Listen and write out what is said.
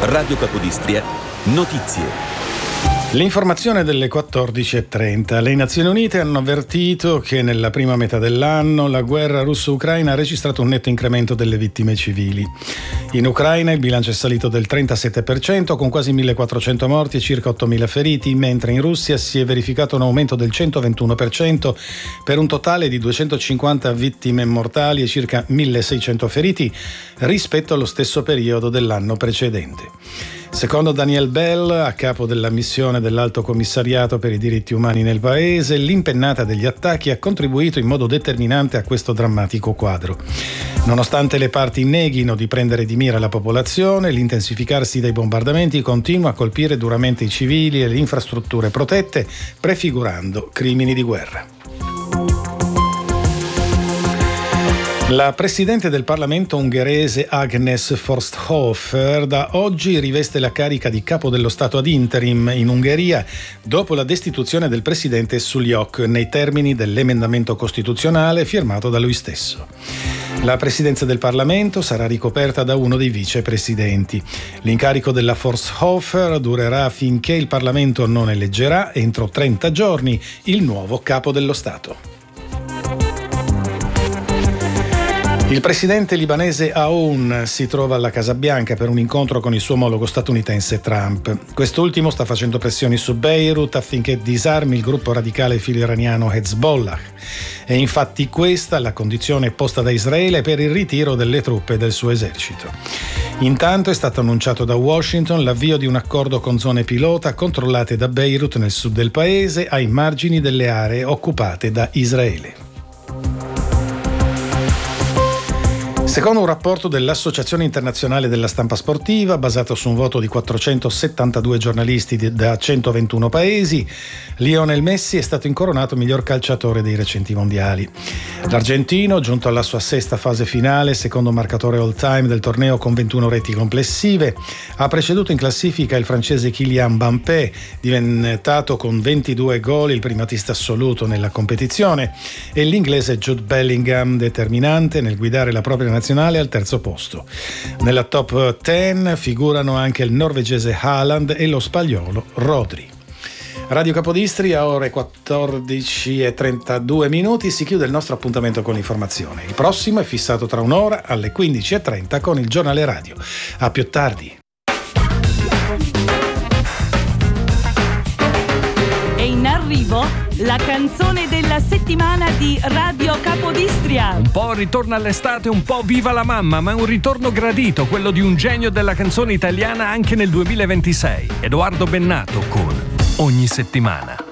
Radio Capodistria, notizie. L'informazione delle 14.30. Le Nazioni Unite hanno avvertito che nella prima metà dell'anno la guerra russo-ucraina ha registrato un netto incremento delle vittime civili. In Ucraina il bilancio è salito del 37%, con quasi 1.400 morti e circa 8.000 feriti, mentre in Russia si è verificato un aumento del 121%, per un totale di 250 vittime mortali e circa 1.600 feriti rispetto allo stesso periodo dell'anno precedente. Secondo Daniel Bell, a capo della missione dell'Alto Commissariato per i diritti umani nel paese, l'impennata degli attacchi ha contribuito in modo determinante a questo drammatico quadro. Nonostante le parti neghino di prendere di mira la popolazione, l'intensificarsi dei bombardamenti continua a colpire duramente i civili e le infrastrutture protette, prefigurando crimini di guerra. La presidente del Parlamento ungherese Agnes Forsthofer da oggi riveste la carica di capo dello Stato ad interim in Ungheria dopo la destituzione del presidente Suljok nei termini dell'emendamento costituzionale firmato da lui stesso. La presidenza del Parlamento sarà ricoperta da uno dei vicepresidenti. L'incarico della Forsthofer durerà finché il Parlamento non eleggerà entro 30 giorni il nuovo capo dello Stato. Il presidente libanese Aoun si trova alla Casa Bianca per un incontro con il suo omologo statunitense Trump. Quest'ultimo sta facendo pressioni su Beirut affinché disarmi il gruppo radicale filo-iraniano Hezbollah. E infatti questa è la condizione posta da Israele per il ritiro delle truppe del suo esercito. Intanto è stato annunciato da Washington l'avvio di un accordo con zone pilota controllate da Beirut nel sud del paese ai margini delle aree occupate da Israele. Secondo un rapporto dell'Associazione Internazionale della Stampa Sportiva, basato su un voto di 472 giornalisti da 121 paesi, Lionel Messi è stato incoronato miglior calciatore dei recenti mondiali. L'argentino, giunto alla sua sesta fase finale, secondo marcatore all-time del torneo con 21 reti complessive, ha preceduto in classifica il francese Kylian Mbappé, diventato con 22 gol il primatista assoluto nella competizione, e l'inglese Jude Bellingham, determinante nel guidare la propria nazionale al terzo posto. Nella top 10 figurano anche il norvegese Haaland e lo spagnolo Rodri. Radio Capodistria, ore 14:32, si chiude il nostro appuntamento con l'informazione. Il prossimo è fissato tra un'ora alle 15:30 con il giornale radio. A più tardi. È in arrivo la canzone della settimana di Radio Capodistria. Un po' ritorno all'estate, un po' viva la mamma, ma è un ritorno gradito, quello di un genio della canzone italiana anche nel 2026. Edoardo Bennato con Ogni settimana.